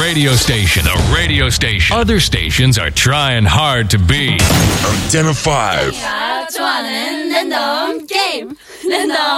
radio station. A radio station. Other stations are trying hard to be. Antenna 5. 내가 좋아하는 랜덤 게임 랜덤